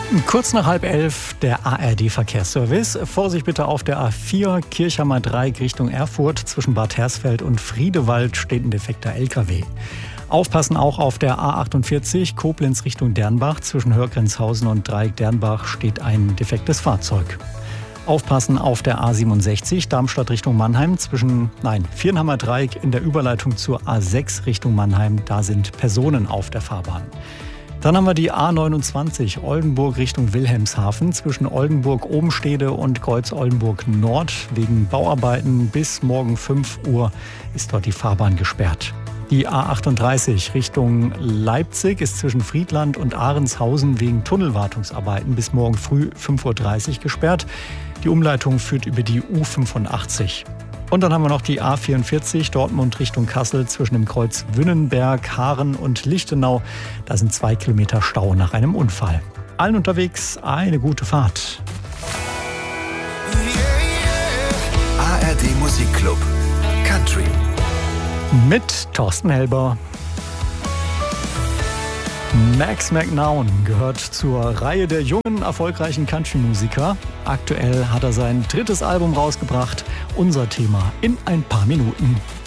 Kurz nach 10:30 der ARD-Verkehrsservice. Vorsicht bitte auf der A4 Kirchhammer Dreieck Richtung Erfurt. Zwischen Bad Hersfeld und Friedewald steht ein defekter LKW. Aufpassen auch auf der A48 Koblenz Richtung Dernbach. Zwischen Hörgrenzhausen und Dreieck Dernbach steht ein defektes Fahrzeug. Aufpassen auf der A67 Darmstadt Richtung Mannheim. Zwischen Viernhammer Dreieck in der Überleitung zur A6 Richtung Mannheim. Da sind Personen auf der Fahrbahn. Dann haben wir die A29 Oldenburg Richtung Wilhelmshaven. Zwischen Oldenburg-Obenstede und Kreuz-Oldenburg-Nord. Wegen Bauarbeiten bis morgen 5 Uhr ist dort die Fahrbahn gesperrt. Die A38 Richtung Leipzig ist zwischen Friedland und Ahrenshausen wegen Tunnelwartungsarbeiten bis morgen früh 5:30 Uhr gesperrt. Die Umleitung führt über die U85. Und dann haben wir noch die A44 Dortmund Richtung Kassel zwischen dem Kreuz Wünnenberg, Haaren und Lichtenau. Da sind 2 Kilometer Stau nach einem Unfall. Allen unterwegs eine gute Fahrt. ARD Musikclub Country Mit Thorsten Helber. Max McNown gehört zur Reihe der jungen, erfolgreichen Country-Musiker. Aktuell hat er sein 3. Album rausgebracht. Unser Thema in ein paar Minuten.